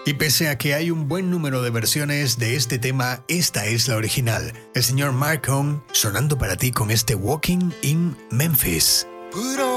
Y pese a que hay un buen número de versiones de este tema, esta es la original. El señor Mark Cohn sonando para ti con este Walking in Memphis.